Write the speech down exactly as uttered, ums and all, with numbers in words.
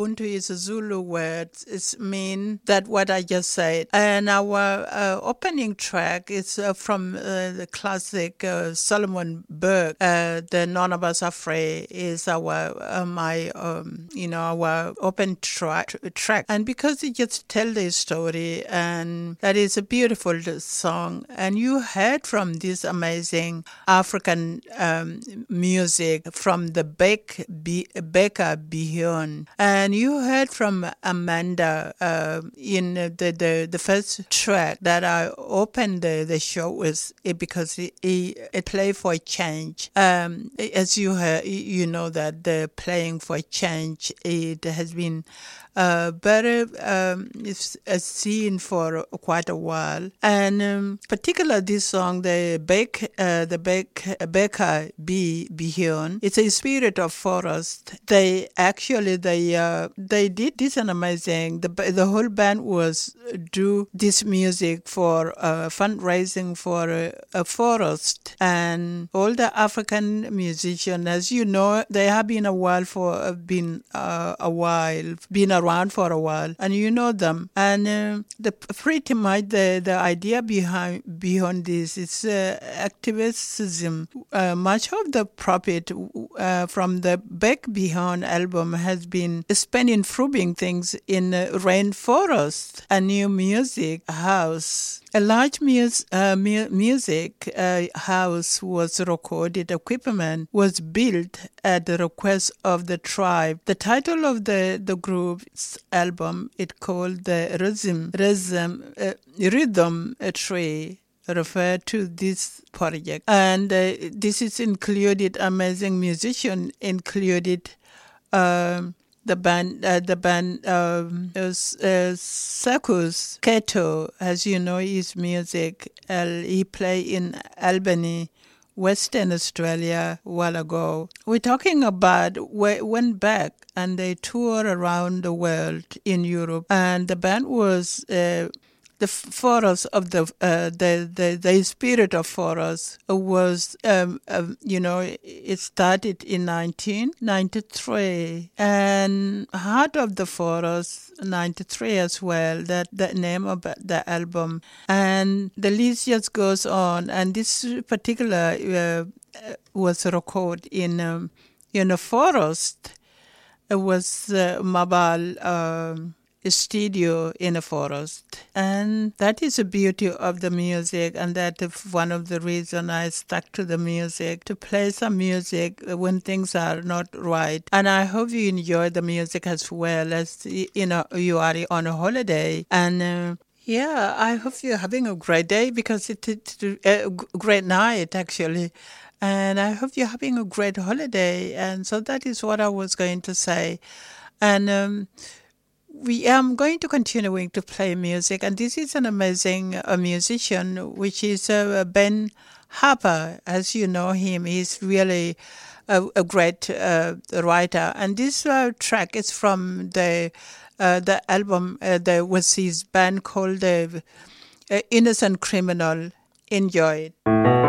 Ubuntu is a Zulu word. It's mean that what I just said. And our uh, opening track is uh, from uh, the classic uh, Solomon Burke. Uh, the None of Us Are Afraid is our uh, my um, you know our open tra- track. And because it just tells the story, and that is a beautiful song. And you heard from this amazing African um, music from the Beck Be- Becca Bihion, and you heard from Amanda uh, in the, the the first track that I opened the, the show with, it because it, it, it played for change. Um, as you heard, you know that the playing for change, it has been uh, very um, it's a scene for quite a while, and um, particularly this song, the Beck, uh, the Beck, Becca B. Bihion, it's a spirit of forest. They actually they uh, they did this an amazing. The the whole band was do this music for uh, fundraising for a, a forest, and all the African musicians, as you know, they have been a while for uh, been uh, a while been around for a while, and you know them. And uh, the pretty much the, the idea behind behind this is uh, activism. Uh, much of the profit uh, from the Beck Bihion album has been spent improving things in uh, rainforest, a new music house. A large mus- uh, mu- music uh, house was recorded. Equipment was built at the request of the tribe. The title of the, the group's album, it called the Rhythm, Rhythm, uh, Rhythm Tree, refer to this project. And uh, this is included amazing musician, included um, the band, uh, the band, um, uh, uh, Sakus Keto, as you know, his music. Uh, he played in Albany, Western Australia, a while ago. We're talking about we went back and they toured around the world in Europe, and the band was. Uh, The forest of the uh, the, the the spirit of forest was um, um, you know it started in nineteen ninety-three, and Heart of the Forest ninety-three as well. That the name of the album, and the list just goes on. And this particular uh, was recorded in um, in a forest. It was uh, Mabal. Um, A studio in a forest, and that is the beauty of the music, and that is one of the reasons I stuck to the music, to play some music when things are not right. And I hope you enjoy the music as well, as you know you are on a holiday. And uh, yeah, I hope you're having a great day, because it's a great night actually. And I hope you're having a great holiday. And so that is what I was going to say. And um We am going to continuing to play music, and this is an amazing uh, musician, which is uh, Ben Harper. As you know him, he's really a, a great uh, writer. And this uh, track is from the uh, the album uh, the, with his band called the uh, Innocent Criminal. Enjoy it.